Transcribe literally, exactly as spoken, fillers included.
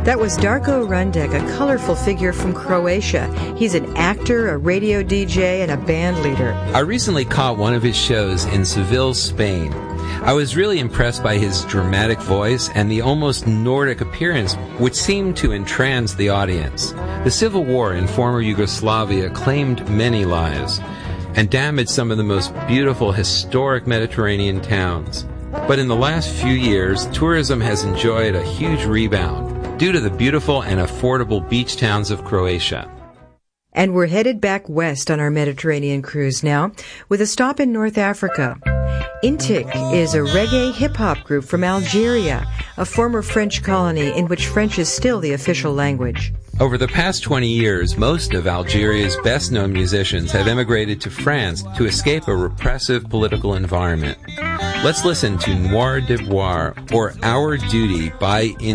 That was Darko Rundek, a colorful figure from Croatia. He's an actor, a radio D J, and a band leader. I recently caught one of his shows in Seville, Spain. I was really impressed by his dramatic voice and the almost Nordic appearance, which seemed to entrance the audience. The civil war in former Yugoslavia claimed many lives and damaged some of the most beautiful historic Mediterranean towns. But in the last few years, tourism has enjoyed a huge rebound due to the beautiful and affordable beach towns of Croatia. And we're headed back west on our Mediterranean cruise now, with a stop in North Africa. Intik is a reggae hip-hop group from Algeria, a former French colony in which French is still the official language. Over the past twenty years, most of Algeria's best-known musicians have emigrated to France to escape a repressive political environment. Let's listen to Noir d'Ivoire, or Our Duty by Intik.